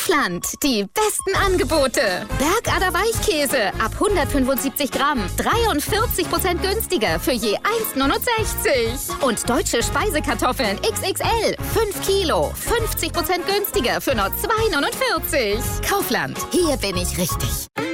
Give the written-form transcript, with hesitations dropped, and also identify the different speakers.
Speaker 1: Kaufland, die besten Angebote. Bergader Weichkäse ab 175 Gramm, 43% günstiger für je 1,69. Und deutsche Speisekartoffeln XXL, 5 Kilo, 50% günstiger für nur 2,49. Kaufland, hier bin ich richtig.